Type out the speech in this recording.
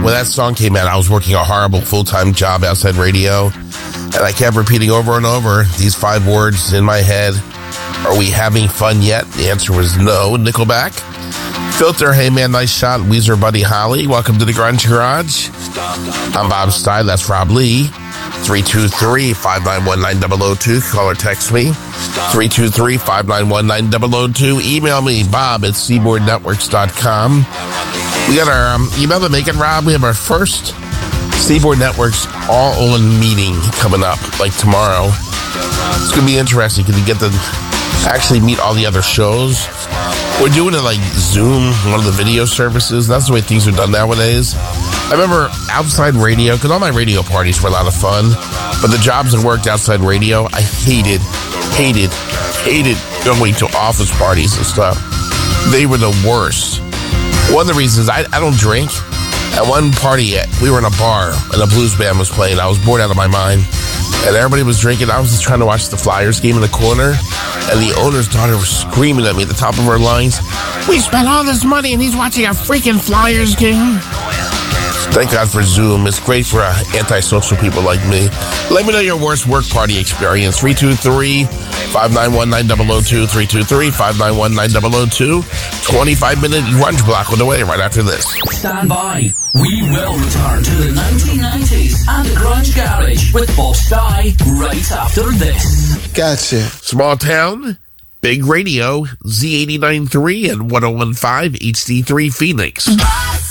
when that song came out, I was working a horrible full-time job outside radio, and I kept repeating over and over these 5 words in my head. Are we having fun yet? The answer was no. Nickelback. Filter, Hey Man, Nice Shot. Weezer, Buddy Holly. Welcome to the Grunge Garage. I'm Bob Stein. That's Rob Lee. 323-591-9002. Call or text me. 323-591-9002. Email me, bob@seaboardnetworks.com. We got our email to make it, Rob. We have our first Seaboard Networks all-in meeting coming up, like tomorrow. It's going to be interesting because you get to actually meet all the other shows. We're doing it like Zoom, one of the video services. That's the way things are done nowadays. I remember outside radio, because all my radio parties were a lot of fun, but the jobs that worked outside radio, I hated going to office parties and stuff. They were the worst. One of the reasons, I don't drink. At one party, we were in a bar, and a blues band was playing. I was bored out of my mind, and everybody was drinking. I was just trying to watch the Flyers game in the corner, and the owner's daughter was screaming at me at the top of her lungs, "We spent all this money, and he's watching a freaking Flyers game." Thank God for Zoom. It's great for antisocial people like me. Let me know your worst work party experience. 323-591-9002. 323-591-9002. 25-minute grunge block on the way right after this. Stand by. We will return to the 1990s and the Grunge Garage with Bob Stein right after this. Gotcha. Small town, big radio, Z89.3 and 101.5 HD3 Phoenix.